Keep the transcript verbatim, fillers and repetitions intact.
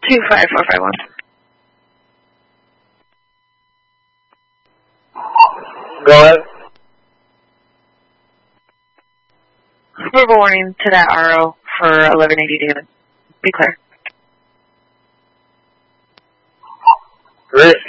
two five four five one. Go ahead. Verbal warning to that R O for eleven eighty David. Be clear. Received.